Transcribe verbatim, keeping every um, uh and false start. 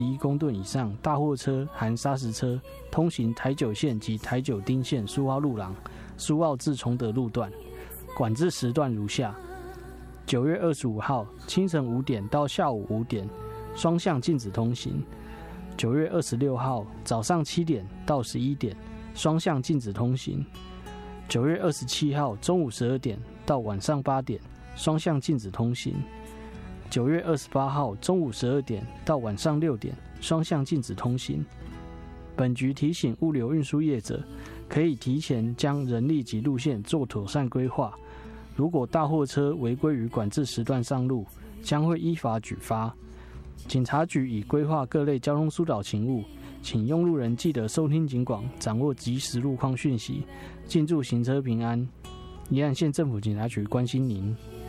一公吨以上大货车含砂石车通行台九线及台九丁线苏澳路廊、苏澳至崇德路段。管制时段如下：九月二十五号清晨五点到下午五点，双向禁止通行；九月二十六号早上七点到十一点，双向禁止通行；九月二十七号中午十二点到晚上八点，双向禁止通行；九月二十八号中午十二点到晚上六点，双向禁止通行。本局提醒物流运输业者，可以提前将人力及路线做妥善规划。如果大货车违规于管制时段上路，将会依法举发。警察局已规划各类交通疏导勤务，请用路人记得收听警广，掌握即时路况讯息，敬祝行车平安。宜兰县政府警察局关心您。